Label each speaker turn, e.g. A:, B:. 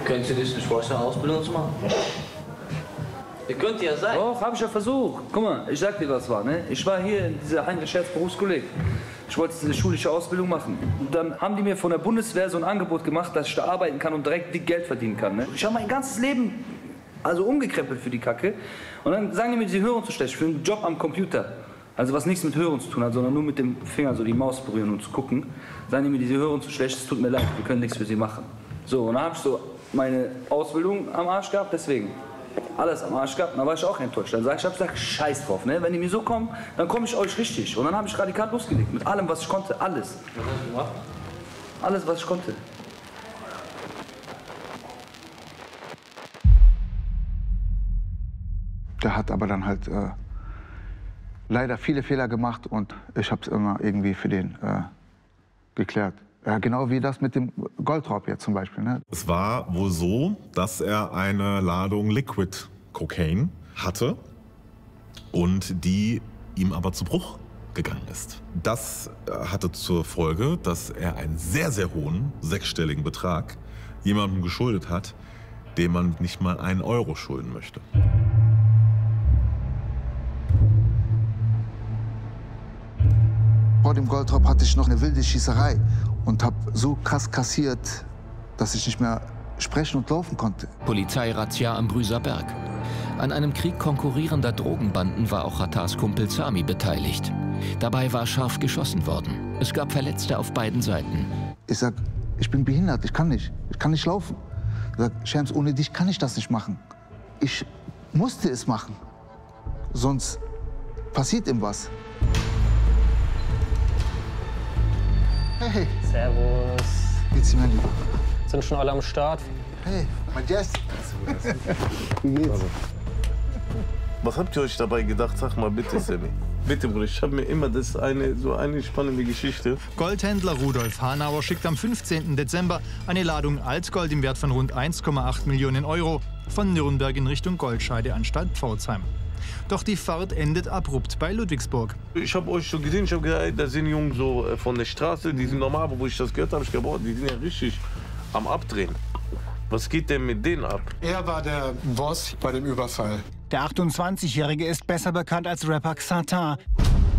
A: Könnt ihr das nicht vorstellen, Ausbildung zu machen? Ihr könnt ja sein.
B: Doch, hab ich ja versucht. Guck mal, ich sag dir, was war, ne? Ich war hier in dieser Heinrich-Scherz-Berufskolleg. Ich wollte diese schulische Ausbildung machen. Und dann haben die mir von der Bundeswehr so ein Angebot gemacht, dass ich da arbeiten kann und direkt dick Geld verdienen kann, ne? Ich habe mein ganzes Leben umgekrempelt für die Kacke. Und dann sagen die mir, sie hören zu schlecht für einen Job am Computer. Also was nichts mit Hören zu tun hat, sondern nur mit dem Finger so die Maus berühren und zu gucken. Sagen die mir, diese Hören zu schlecht, es tut mir leid, wir können nichts für sie machen. So, und dann habe ich so meine Ausbildung am Arsch gehabt, deswegen. Alles am Arsch gehabt, und da war ich auch enttäuscht. Dann sag ich, gesagt, scheiß drauf, ne? Wenn die mir so kommen, dann komme ich euch richtig. Und dann habe ich radikal losgelegt, mit allem, was ich konnte, alles.
A: Was hast du gemacht?
B: Alles, was ich konnte.
C: Der hat aber dann halt leider viele Fehler gemacht und ich habe es immer irgendwie für den geklärt. Ja, genau wie das mit dem Goldraub jetzt zum Beispiel. Ne?
D: Es war wohl so, dass er eine Ladung Liquid Cocaine hatte und die ihm aber zu Bruch gegangen ist. Das hatte zur Folge, dass er einen sehr, sehr hohen sechsstelligen Betrag jemandem geschuldet hat, dem man nicht mal 1 Euro schulden möchte.
C: Vor dem Goldraub hatte ich noch eine wilde Schießerei und habe so krass kassiert, dass ich nicht mehr sprechen und laufen konnte.
E: Polizeirazzia am Brüser Berg. An einem Krieg konkurrierender Drogenbanden war auch Ratars Kumpel Sami beteiligt. Dabei war scharf geschossen worden. Es gab Verletzte auf beiden Seiten.
C: Ich sag, ich bin behindert, ich kann nicht laufen. Ich sag, Shams, ohne dich kann ich das nicht machen. Ich musste es machen, sonst passiert ihm was. Hey.
F: Servus.
C: Geht's dir, mein Lieber?
F: Sind schon alle am Start?
C: Hey, Matthias. Wie geht's?
G: Was habt ihr euch dabei gedacht? Sag mal bitte, Sammy. Bitte, Bruder, ich habe mir immer so eine spannende Geschichte.
H: Goldhändler Rudolf Hanauer schickt am 15. Dezember eine Ladung Altgold im Wert von rund 1,8 Millionen Euro von Nürnberg in Richtung Goldscheideanstalt Pforzheim. Doch die Fahrt endet abrupt bei Ludwigsburg.
G: Ich habe euch schon gesehen, ich habe gesagt, ey, da sind Jungs so von der Straße, die sind normal, aber wo ich das gehört habe, ich gedacht, die sind ja richtig am Abdrehen. Was geht denn mit denen ab?
I: Er war der Boss bei dem Überfall.
J: Der 28-Jährige ist besser bekannt als Rapper Xatar.